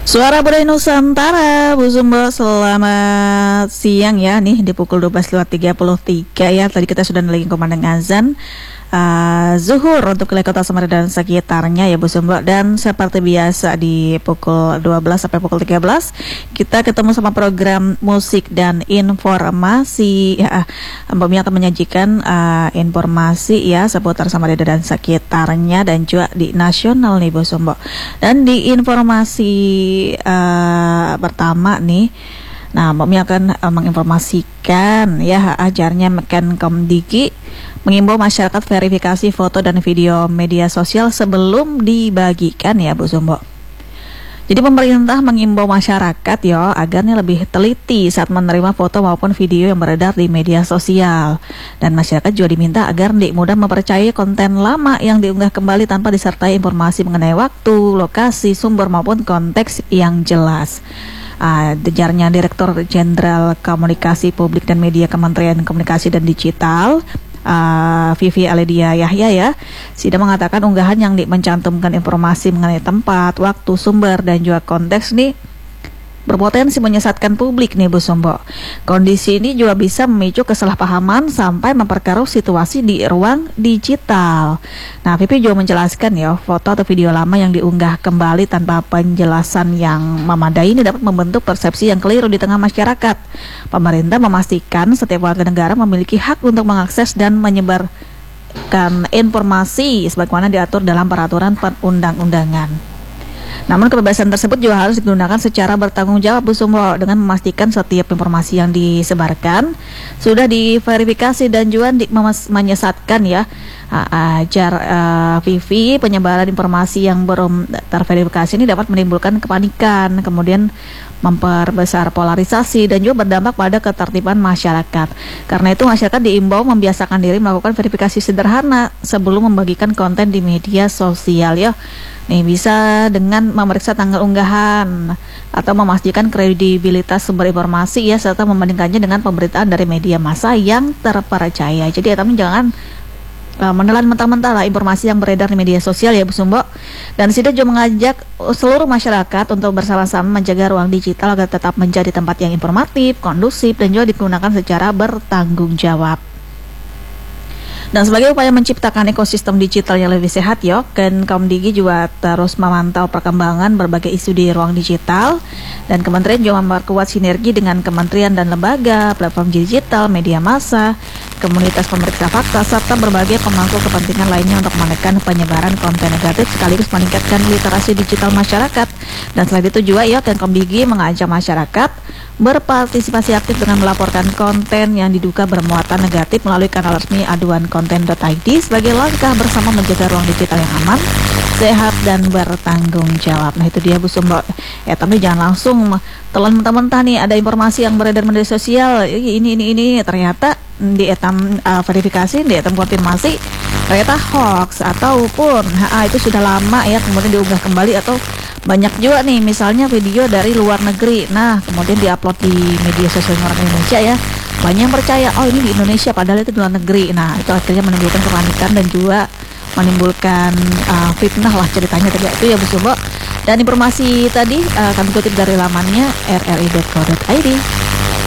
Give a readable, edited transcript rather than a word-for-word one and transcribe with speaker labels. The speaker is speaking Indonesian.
Speaker 1: Suara Budaya Nusantara, Bu Sumbo, selamat siang ya. Nih di pukul 12.33 ya. Tadi kita sudah lagi kumandang azan zuhur untuk wilayah Kota Samarinda dan sekitarnya ya Bu Sumbo. Dan seperti biasa di pukul 12 sampai pukul 13 kita ketemu sama program musik dan informasi ya. Mbak Mia akan menyajikan informasi ya seputar Samarinda dan sekitarnya dan juga di nasional nih Bu Sumbo. Dan di informasi pertama nih, nah Mbak Mi akan menginformasikan ya ajarnya Menkomdiki mengimbau masyarakat verifikasi foto dan video media sosial sebelum dibagikan ya Bu Sumbo. Jadi pemerintah mengimbau masyarakat ya agarnya lebih teliti saat menerima foto maupun video yang beredar di media sosial. Dan masyarakat juga diminta agar tidak mudah mempercayai konten lama yang diunggah kembali tanpa disertai informasi mengenai waktu, lokasi, sumber maupun konteks yang jelas. Dejarnya Direktur Jenderal Komunikasi Publik dan Media Kementerian Komunikasi dan Digital Vivi Aledia Yahya ya, Sida mengatakan unggahan yang mencantumkan informasi mengenai tempat, waktu, sumber dan juga konteks nih berpotensi menyesatkan publik nih Bu Sumbo. Kondisi ini juga bisa memicu kesalahpahaman sampai memperkeruh situasi di ruang digital. Nah, Vivi juga menjelaskan ya, foto atau video lama yang diunggah kembali tanpa penjelasan yang memadai ini dapat membentuk persepsi yang keliru di tengah masyarakat. Pemerintah memastikan setiap warga negara memiliki hak untuk mengakses dan menyebarkan informasi sebagaimana diatur dalam peraturan perundang-undangan. Namun kebebasan tersebut juga harus digunakan secara bertanggung jawab Bu Sumbo, dengan memastikan setiap informasi yang disebarkan sudah diverifikasi dan juga menyesatkan ya. Ajar Vivi, penyebaran informasi yang belum terverifikasi ini dapat menimbulkan kepanikan, kemudian memperbesar polarisasi dan juga berdampak pada ketertiban masyarakat. Karena itu masyarakat diimbau membiasakan diri melakukan verifikasi sederhana sebelum membagikan konten di media sosial ya. Nih bisa dengan memeriksa tanggal unggahan atau memastikan kredibilitas sumber informasi ya, serta membandingkannya dengan pemberitaan dari media massa yang terpercaya. Jadi ya teman jangan menelan mentah-mentah lah informasi yang beredar di media sosial ya Bu Sumbo. Dan Sida juga mengajak seluruh masyarakat untuk bersama-sama menjaga ruang digital agar tetap menjadi tempat yang informatif, kondusif dan juga digunakan secara bertanggung jawab. Dan sebagai upaya menciptakan ekosistem digital yang lebih sehat ya, Menkomdiki juga terus memantau perkembangan berbagai isu di ruang digital, dan kementerian juga memperkuat sinergi dengan kementerian dan lembaga, platform digital, media massa, komunitas pemeriksa fakta, serta berbagai pemangku kepentingan lainnya untuk menekan penyebaran konten negatif sekaligus meningkatkan literasi digital masyarakat. Dan selain itu juga ya, Menkomdiki mengajak masyarakat berpartisipasi aktif dengan melaporkan konten yang diduga bermuatan negatif melalui kanal resmi aduankonten.id sebagai langkah bersama menjaga ruang digital yang aman, sehat dan bertanggung jawab. Nah itu dia Bu Sumbo. Ya tapi jangan langsung telan mentah-mentah nih ada informasi yang beredar media sosial ini ternyata di etam verifikasi, di etam konfirmasi ternyata hoax ataupun itu sudah lama ya kemudian diunggah kembali, atau banyak juga nih misalnya video dari luar negeri, nah kemudian diupload di media sosial orang Indonesia ya, banyak yang percaya oh ini di Indonesia padahal itu di luar negeri. Nah itu akhirnya menimbulkan kepanikan dan juga menimbulkan fitnah lah ceritanya tadi itu ya Bu Sumbo. Dan informasi tadi kami kutip dari lamannya rri.co.id.